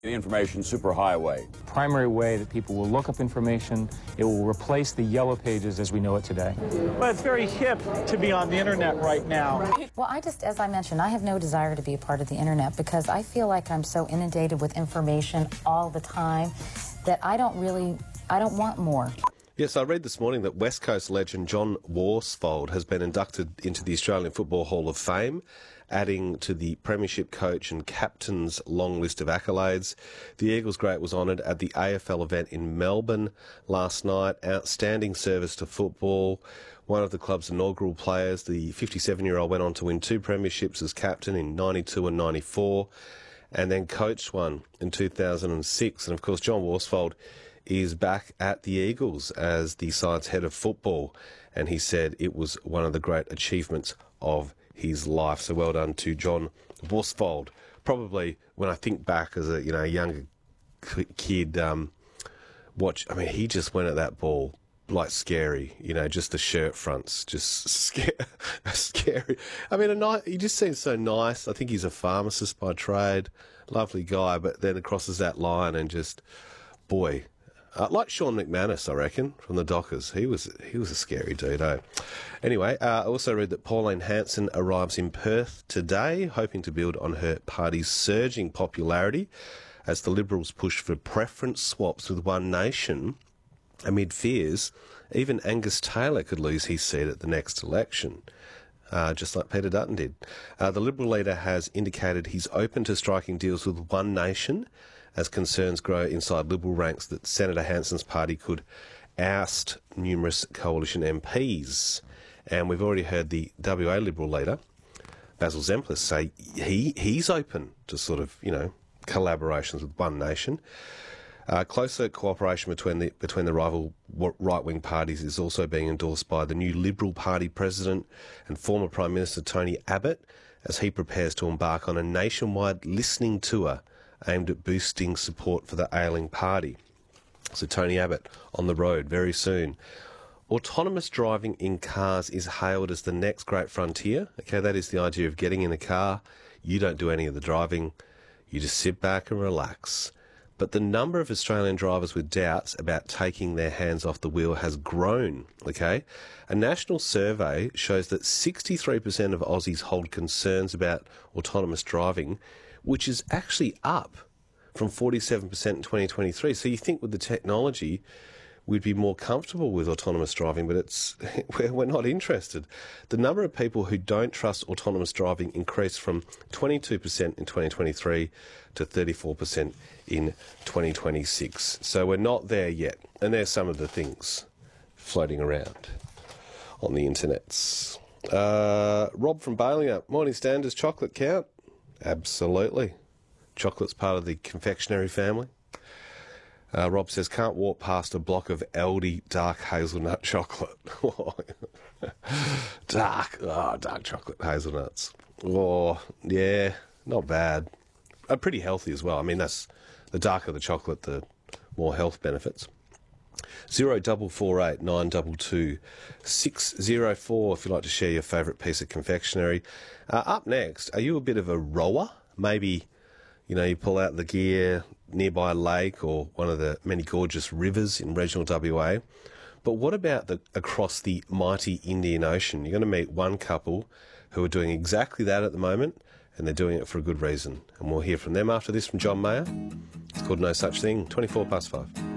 The information superhighway. Primary way that people will look up information. It will replace the yellow pages as we know it today. Well, it's very hip to be on the internet right now. Well, as I mentioned, I have no desire to be a part of the internet because I feel like I'm so inundated with information all the time that I don't want more. Yes, I read this morning that West Coast legend John Worsfold has been inducted into the Australian Football Hall of Fame, adding to the Premiership coach and captain's long list of accolades. The Eagles great was honoured at the AFL event in Melbourne last night. Outstanding service to football. One of the club's inaugural players, the 57-year-old, went on to win 2 premierships as captain in 92 and 94, and then coached one in 2006. And of course, John Worsfold is back at the Eagles as the side's head of football, and he said it was one of the great achievements of his life. So well done to John Worsfold. Probably when I think back as a younger kid, he just went at that ball like scary. Just the shirt fronts, just scary. He just seems so nice. I think he's a pharmacist by trade, lovely guy, but then crosses that line and just, boy. Like Sean McManus, I reckon, from the Dockers. He was a scary dude, eh? Anyway, I also read that Pauline Hanson arrives in Perth today, hoping to build on her party's surging popularity as the Liberals push for preference swaps with One Nation. Amid fears, even Angus Taylor could lose his seat at the next election, just like Peter Dutton did. The Liberal leader has indicated he's open to striking deals with One Nation, as concerns grow inside Liberal ranks that Senator Hanson's party could oust numerous coalition MPs. And we've already heard the WA Liberal leader, Basil Zemplis, say he's open to collaborations with One Nation. Closer cooperation between the rival right-wing parties is also being endorsed by the new Liberal Party president and former Prime Minister Tony Abbott as he prepares to embark on a nationwide listening tour aimed at boosting support for the ailing party. So Tony Abbott on the road very soon. Autonomous driving in cars is hailed as the next great frontier. Okay, that is the idea of getting in a car. You don't do any of the driving. You just sit back and relax. But the number of Australian drivers with doubts about taking their hands off the wheel has grown, okay? A national survey shows that 63% of Aussies hold concerns about autonomous driving, which is actually up from 47% in 2023. So you think with the technology, we'd be more comfortable with autonomous driving, but we're not interested. The number of people who don't trust autonomous driving increased from 22% in 2023 to 34% in 2026. So we're not there yet. And there's some of the things floating around on the internets. Rob from Balingup. Morning, Stan. Does chocolate count? Absolutely. Chocolate's part of the confectionery family. Rob says, can't walk past a block of Aldi dark hazelnut chocolate. Dark chocolate hazelnuts. Oh, yeah, not bad. Pretty healthy as well. That's the darker the chocolate, the more health benefits. 0448 922 604 if you'd like to share your favourite piece of confectionery. Up next, are you a bit of a rower? Maybe, you pull out the gear nearby a lake or one of the many gorgeous rivers in regional WA. But what about across the mighty Indian Ocean? You're going to meet one couple who are doing exactly that at the moment, and they're doing it for a good reason. And we'll hear from them after this from John Mayer. It's called No Such Thing, 5:24.